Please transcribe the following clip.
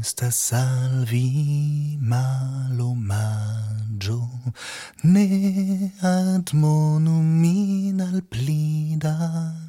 questa salvi malomaggio, ne admonum in al plida